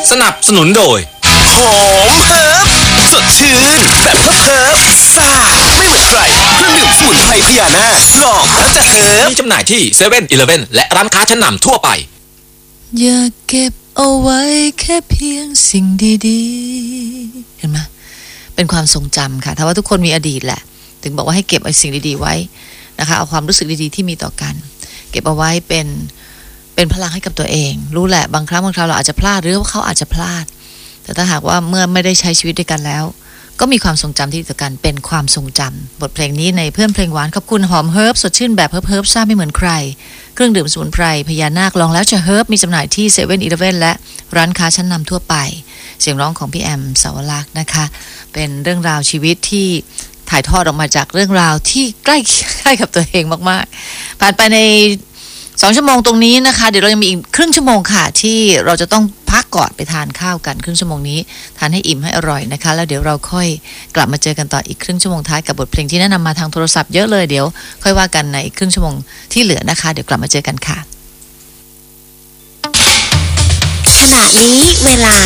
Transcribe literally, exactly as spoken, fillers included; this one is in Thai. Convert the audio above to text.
สนับสนุนโดยหอมเฮิร์บสดชื่นแบบเฮิร์บซ่าไม่เหมือนใครเครื่องดื่มสมุนไพรพญานาคลองแล้วจะเฮิร์บมีจำหน่ายที่เซเว่นอีเลฟเว่นและร้านค้าชั้นนำทั่วไปอย่าเก็บเอาไว้แค่เพียงสิ่งดีๆเห็นไหมเป็นความทรงจำค่ะถ้าว่าทุกคนมีอดีตแหละถึงบอกว่าให้เก็บไอ้สิ่งดีๆไว้นะคะเอาความรู้สึกดีๆที่มีต่อกันเก็บเอาไว้เป็นเป็นพลังให้กับตัวเองรู้แหละบางครั้งบางคราวเราอาจจะพลาดหรือว่าเขาอาจจะพลาดแต่ถ้าหากว่าเมื่อไม่ได้ใช้ชีวิตด้วยกันแล้วก็มีความทรงจำที่ดีต่อกันเป็นความทรงจำบทเพลงนี้ในเพื่อนเพลงหวานขอบคุณหอมเฮิร์บสดชื่นแบบเฮิร์บเฮิร์บซ่าไม่เหมือนใครเครื่องดื่มสมุนไพรพญานาคลองแล้วจะเฮิร์บมีจำหน่ายที่เซเว่นอีเลฟเว่นและร้านค้าชั้นนำทั่วไปเสียงร้องของพี่แอมสาวรักษ์นะคะเป็นเรื่องราวชีวิตที่ถ่ายทอดออกมาจากเรื่องราวที่ใกล้ใกล้กับตัวเองมากๆผ่านไปในสองชั่วโมงตรงนี้นะคะเดี๋ยวเรายังมีอีกครึ่งชั่วโมงค่ะที่เราจะต้องพักก่อนไปทานข้าวกันครึ่งชั่วโมงนี้ทานให้อิ่มให้อร่อยนะคะแล้วเดี๋ยวเราค่อยกลับมาเจอกันต่ออีกครึ่งชั่วโมงท้ายกับบทเพลงที่แนะนำมาทางโทรศัพท์เยอะเลยเดี๋ยวค่อยว่ากันในอีกครึ่งชั่วโมงที่เหลือนะคะเดี๋ยวกลับมาเจอกันค่ะขณะนี้เวลา